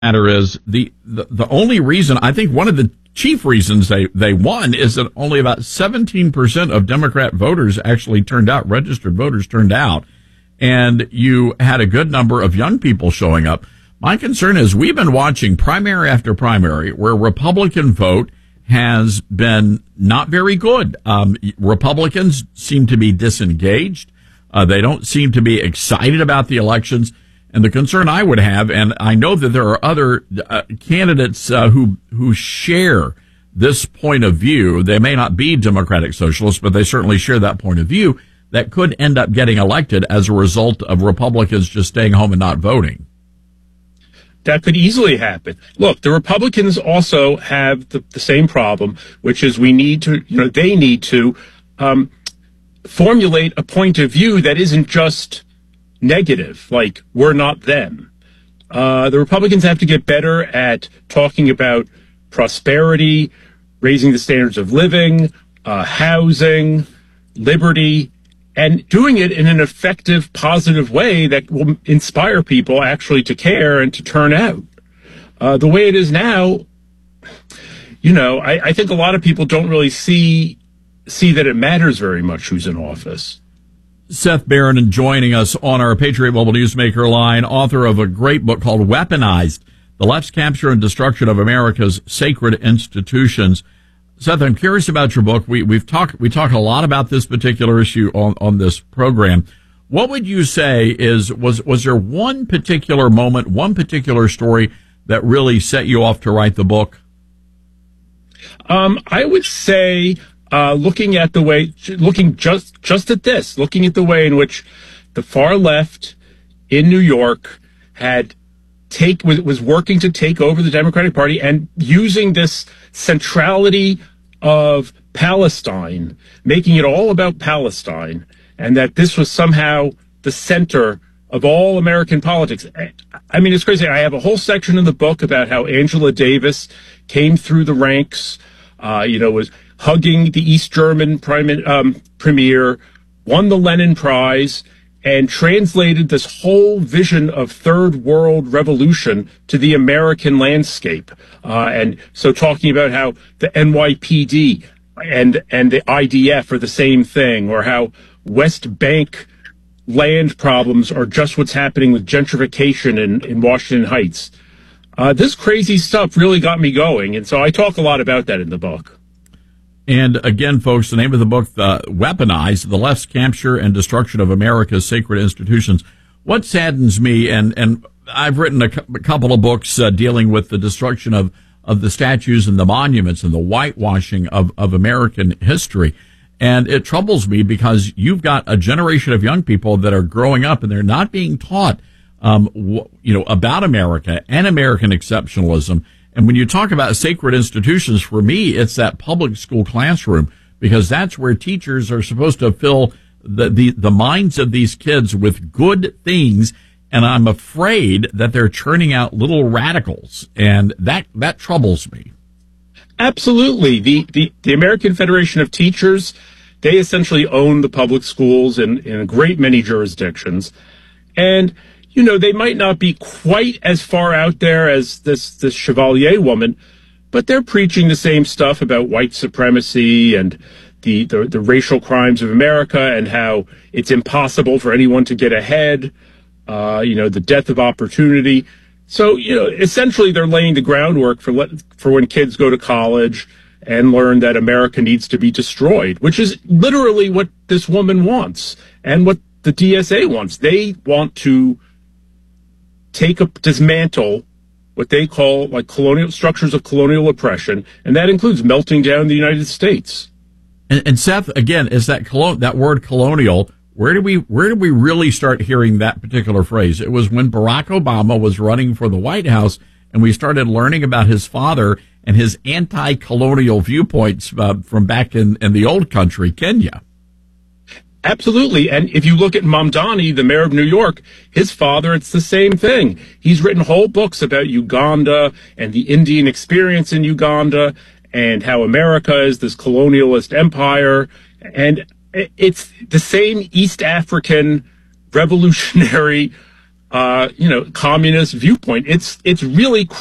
matter is the only reason, I think one of the chief reasons they won is that only about 17% of Democrat voters actually turned out, registered voters turned out, and you had a good number of young people showing up. My concern is we've been watching primary after primary where Republican vote has been not very good. Republicans seem to be disengaged. They don't seem to be excited about the elections. And the concern I would have, and I know that there are other candidates who share this point of view. They may not be Democratic Socialists, but they certainly share that point of view that could end up getting elected as a result of Republicans just staying home and not voting. That could easily happen. Look, the Republicans also have the same problem, which is they need to formulate a point of view that isn't just negative, like we're not them. The Republicans have to get better at talking about prosperity, raising the standards of living, housing, liberty, and doing it in an effective, positive way that will inspire people actually to care and to turn out. The way it is now, I think a lot of people don't really see that it matters very much who's in office. Seth Barron joining us on our Patriot Mobile Newsmaker line, author of a great book called Weaponized, The Left's Capture and Destruction of America's Sacred Institutions. Seth, I'm curious about your book. We talk a lot about this particular issue on this program. What would you say was there one particular moment, one particular story that really set you off to write the book? I would say, looking at the way in which the far left in New York was working to take over the Democratic Party and using this centrality of Palestine, making it all about Palestine, and that this was somehow the center of all American politics. I mean, it's crazy. I have a whole section in the book about how Angela Davis came through the ranks, was hugging the East German premier, won the Lenin Prize, and translated this whole vision of third world revolution to the American landscape. And so talking about how the NYPD and the IDF are the same thing, or how West Bank land problems are just what's happening with gentrification in Washington Heights. This crazy stuff really got me going, and so I talk a lot about that in the book. And again, folks, the name of the book, Weaponized, The Left's Capture and Destruction of America's Sacred Institutions. What saddens me, and I've written a couple of books dealing with the destruction of the statues and the monuments and the whitewashing of American history. And it troubles me because you've got a generation of young people that are growing up and they're not being taught, about America and American exceptionalism. And when you talk about sacred institutions, for me, it's that public school classroom, because that's where teachers are supposed to fill the minds of these kids with good things. And I'm afraid that they're churning out little radicals, and that troubles me. Absolutely. The American Federation of Teachers, they essentially own the public schools in a great many jurisdictions. And they might not be quite as far out there as this Chevalier woman, but they're preaching the same stuff about white supremacy and the racial crimes of America and how it's impossible for anyone to get ahead, the death of opportunity. So, essentially they're laying the groundwork for when kids go to college and learn that America needs to be destroyed, which is literally what this woman wants and what the DSA wants. They want to dismantle what they call like colonial structures of colonial oppression, and that includes melting down the United States. And Seth, again, is that word colonial? Where did we really start hearing that particular phrase? It was when Barack Obama was running for the White House, and we started learning about his father and his anti-colonial viewpoints from back in the old country, Kenya. Absolutely. And if you look at Mamdani, the mayor of New York, his father, it's the same thing. He's written whole books about Uganda and the Indian experience in Uganda and how America is this colonialist empire. And it's the same East African revolutionary communist viewpoint. It's really